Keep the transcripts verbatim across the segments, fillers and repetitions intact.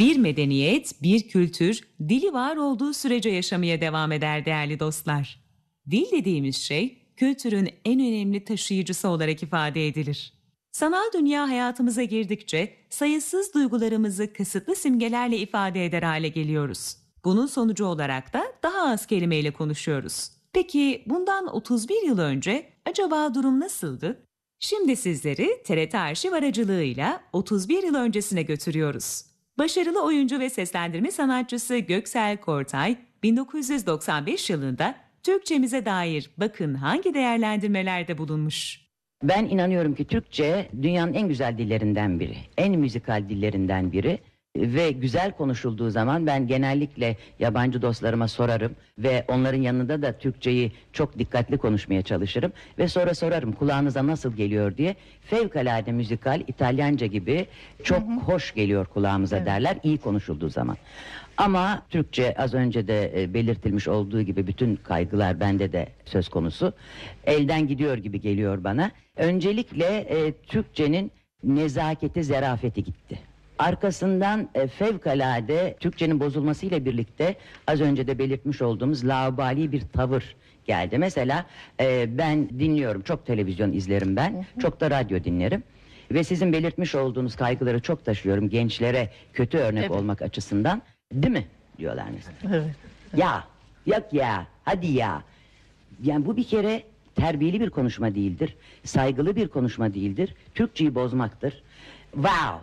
Bir medeniyet, bir kültür, dili var olduğu sürece yaşamaya devam eder değerli dostlar. Dil dediğimiz şey, kültürün en önemli taşıyıcısı olarak ifade edilir. Sanal dünya hayatımıza girdikçe sayısız duygularımızı kısıtlı simgelerle ifade eder hale geliyoruz. Bunun sonucu olarak da daha az kelimeyle konuşuyoruz. Peki bundan otuz bir yıl önce acaba durum nasıldı? Şimdi sizleri T R T Arşiv aracılığıyla otuz bir yıl öncesine götürüyoruz. Başarılı oyuncu ve seslendirme sanatçısı Göksel Kortay, bin dokuz yüz doksan beş yılında Türkçemize dair bakın hangi değerlendirmelerde bulunmuş. Ben inanıyorum ki Türkçe dünyanın en güzel dillerinden biri, en müzikal dillerinden biri. Ve güzel konuşulduğu zaman ben genellikle yabancı dostlarıma sorarım ve onların yanında da Türkçeyi çok dikkatli konuşmaya çalışırım ve sonra sorarım kulağınıza nasıl geliyor diye. Fevkalade müzikal, İtalyanca gibi çok hı hı. hoş geliyor kulağımıza evet. derler iyi konuşulduğu zaman. Ama Türkçe az önce de belirtilmiş olduğu gibi bütün kaygılar bende de söz konusu. Elden gidiyor gibi geliyor bana. Öncelikle e, Türkçenin nezaketi, zerafeti gitti. Arkasından e, fevkalade Türkçenin bozulmasıyla birlikte az önce de belirtmiş olduğumuz laubali bir tavır geldi. Mesela e, ben dinliyorum, çok televizyon izlerim ben, hı hı. çok da radyo dinlerim. Ve sizin belirtmiş olduğunuz kaygıları çok taşıyorum gençlere kötü örnek evet. olmak açısından. Değil mi? Diyorlar mesela. Evet. Ya, yok ya, hadi ya. Yani bu bir kere terbiyeli bir konuşma değildir. Saygılı bir konuşma değildir. Türkçeyi bozmaktır. Wow.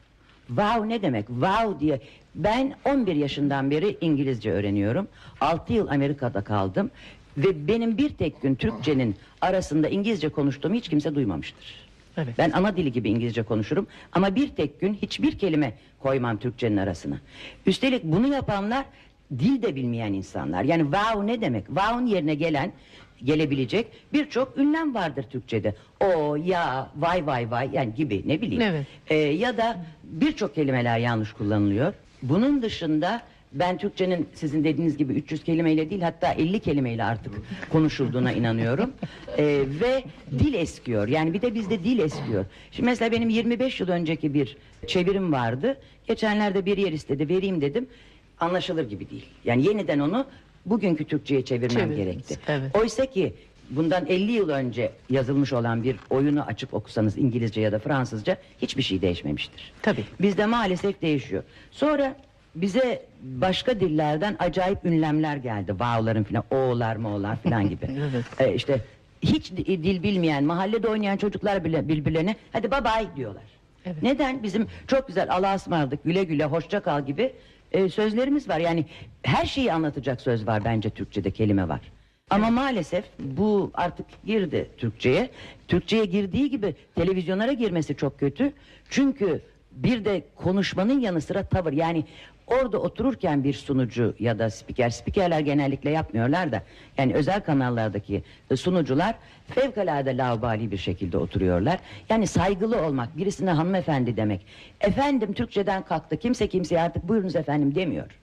Wow ne demek? Wow diye. Ben on bir yaşından beri İngilizce öğreniyorum. altı yıl Amerika'da kaldım. Ve benim bir tek gün Türkçenin arasında İngilizce konuştuğumu hiç kimse duymamıştır. Evet. Ben ana dili gibi İngilizce konuşurum. Ama bir tek gün hiçbir kelime koymam Türkçenin arasına. Üstelik bunu yapanlar dil de bilmeyen insanlar. Yani wow ne demek? Wow'un yerine gelen, gelebilecek birçok ünlem vardır Türkçe'de. O, ya, vay vay vay yani gibi ne bileyim. Evet. Ee, ya da birçok kelimeler yanlış kullanılıyor. Bunun dışında ben Türkçenin sizin dediğiniz gibi üç yüz kelimeyle değil hatta elli kelimeyle artık konuşulduğuna inanıyorum. Ee, ve dil eskiyor. Yani bir de bizde dil eskiyor. Şimdi mesela benim yirmi beş yıl önceki bir çevirim vardı. Geçenlerde bir yer istedi, vereyim dedim. Anlaşılır gibi değil. Yani yeniden onu bugünkü Türkçe'ye çevirmem Çeviriniz, gerekti. Evet. Oysa ki bundan elli yıl önce yazılmış olan bir oyunu açıp okusanız İngilizce ya da Fransızca hiçbir şey değişmemiştir. Tabii. Bizde maalesef değişiyor. Sonra bize başka dillerden acayip ünlemler geldi. Vow'ların filan, o'lar mo'lar filan gibi. Evet. Ee, işte hiç dil bilmeyen, mahallede oynayan çocuklar bile birbirlerine hadi bye bye diyorlar. Evet. Neden? Bizim çok güzel Allah'a ısmarladık, güle güle, hoşça kal gibi e, sözlerimiz var. Yani her şeyi anlatacak söz var bence Türkçe'de, kelime var. Ama evet. maalesef bu artık girdi Türkçe'ye. Türkçe'ye girdiği gibi televizyonlara girmesi çok kötü. Çünkü bir de konuşmanın yanı sıra tavır, yani orada otururken bir sunucu ya da spiker, spikerler genellikle yapmıyorlar da yani özel kanallardaki sunucular fevkalade laubali bir şekilde oturuyorlar. Yani saygılı olmak, birisine hanımefendi demek. Efendim Türkçeden kalktı, kimse kimseye artık buyurunuz efendim demiyor.